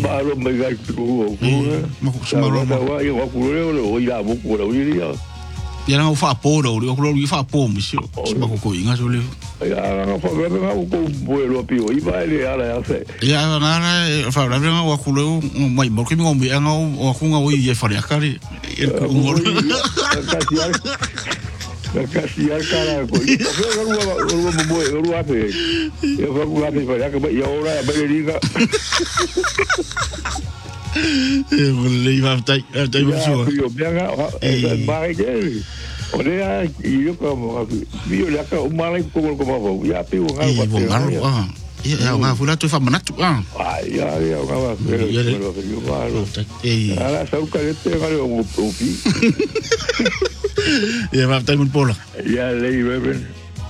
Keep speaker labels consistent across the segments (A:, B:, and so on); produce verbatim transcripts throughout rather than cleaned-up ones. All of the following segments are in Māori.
A: malo mai gai ku ku.
B: Ma ku malo
A: ma wa yo ku le o ila mo ku le ia.
B: Ya nga fa po do, o ku lo fa po mi si. Ma ku ko inga so le.
A: Ya nga fa ga nga ku bo lo pi o iba le ala ya se.
B: Ya nga na fa la nga wa ku le mai mo ki mo mi nga o ku nga o ye fa ya kari. El ku ngol.
A: Kasi al cara ko ito pero ruwa ruwa mo boy ruwa pe yo fa ruwa pe ya ka ya ora ba liga
B: eh le iba tai tai mo so
A: yo bien ba ge ore ya yo como yo la ka umala como como ya pe un algo
B: eh ngalo ah ya nga fula tu fa manatu ah
A: ai ya ya nga pero yo ba eh ala sa ka le te ga yo upi
B: ya va tai mun pola
A: ya le reverend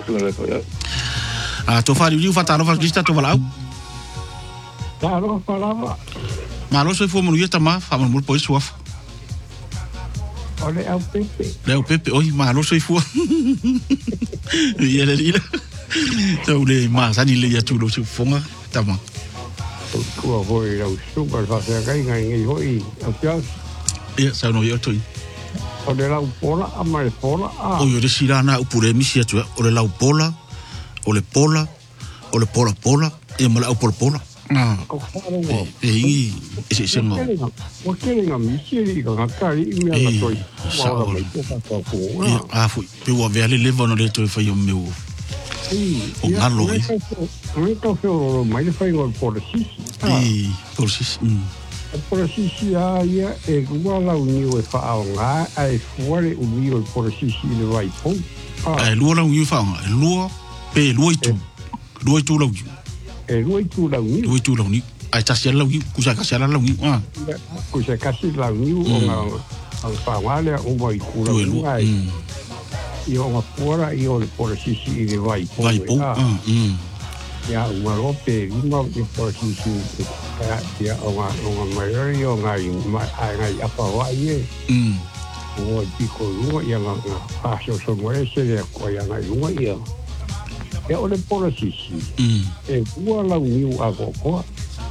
B: ah to fa riu fa taro fa lista to valau
A: taro falava
B: ma lo so fo mo yeta ma fa mo po iso af
A: ole au pepe
B: le au pepe oi ma lo so fo ya le ira to le ma sa ni le ya tu lo so fonga tama
A: ko voi la super fa se kai ngai hoi afia
B: ya sa no yo to
A: o le lau pola a mai pola a
B: o yo de sirana o pure mi sia tu o le lau pola o le pola o le pola pola e mo lau pola pola ah
A: ko faro mo
B: e i ese se no
A: o ke nga mi sia ri ka ka ri mi ala toi
B: sa o a fu pe o vele le vono le to fa yo meu o ngalo i
A: o to fo mai le fa yo por si
B: e por si
A: por si si ia e guala uni o fa nga ai fuori u mio por si si le vai po
B: e luo la uni fa e luo pe luo tu luo tu la
A: e luo tu la uni
B: luo tu la uni ai ta sia la uni ku sa ka sia la uni ah
A: ku sa ka sia la uni o nga al fa wale o vai ku la uni ai io nga fuora io por si si le vai po
B: vai po ah
A: ya uma rope uma de por si si ya uma uma maior yo ngai ngai apa wa ye
B: mm
A: o pico luo ya nga pa so so mo ese de ko ya ngai luo ya ya o le por si si
B: mm
A: e ua la u a ko ko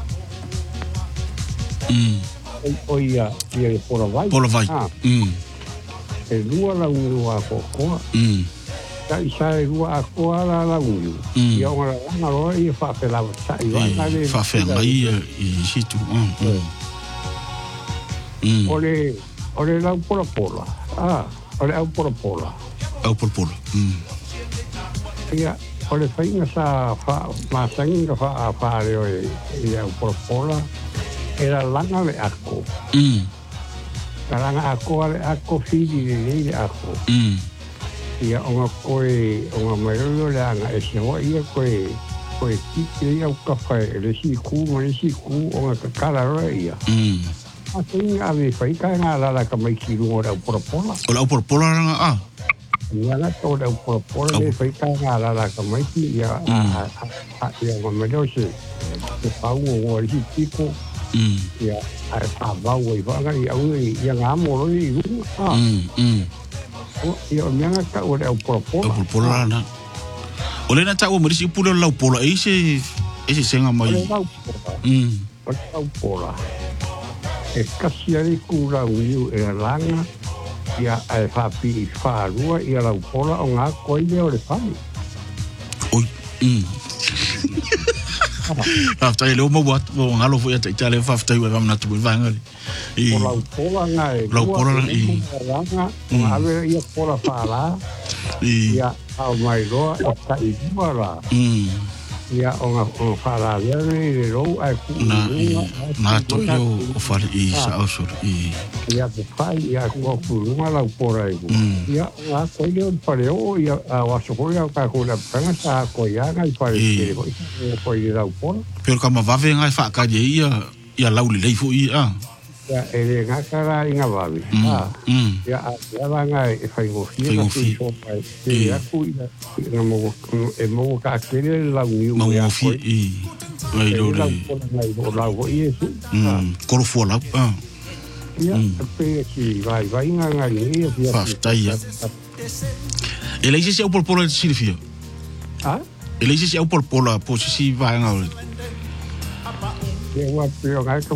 B: mm
A: o ya ya por vai
B: por vai mm
A: e ua la u a ko ko
B: mm
A: kai sai rua ko ala la u ia ora na ro ia fa pe la sai va na le
B: fa fe mai i situ mm
A: ole ole la por por ah ole au por por
B: au por por mm
A: ia ole fai na sa fa ma sangi fa fa le ia por por era langa le ako
B: mm
A: langa ako le ako fili le ako
B: mm
A: ia onga koe onga maero le anga e se hoa ia koe koe kike ia uka whae le si ku mo le si ku onga ka kara roa ia
B: mm
A: a tinga ave whai ka ngā lala ka mai ki rungo rau porapola
B: o lau porapola ranga ah
A: ia nga tō rau porapola le whai ka ngā lala ka mai ki ia a ia ma mereo se se pau o ngā risi tiko ia a a vau i wanga i au ia ngā moro i rungo ah ia o mianga ka o le pola pola
B: o pola na o le na ta o merisi pula lau pola e se ese senga mai mm
A: o lau pola e kasi ari kura uiu e langa ia e whapi i whaarua ia lau pola o ngā koile o le whami
B: oi mm after le mo wat mo ngalo fu ya ta le fa ftai wa na tu vanga
A: i lau pola ngai
B: lau pola i
A: langa ave ia pola fala ia au mai roa ta i mara
B: mm
A: ia o o fala le le ro ai ku
B: na na to yo o fa i sa o so i
A: ia te fai ia ku ku lunga lau pola i ia a ko le on pare o ia a wa so ko ia ka ko la panga sa ko ia ngai pare ko ko i lau pola
B: pero kama va ve ngai fa ka ye ia ia lau le fu i a
A: ya ele nga kara inga babi ah ya ya nga e fai go fi na fi so pai ya ku ina na mo e mo ka kere la u
B: mo fi i ai do le
A: la go i
B: mm ko fo la ah
A: ya pe ki vai vai nga nga ni ya
B: fa stai ya ele se o por por silfio
A: ah
B: ele se o por por la po si va nga
A: ya wa pe nga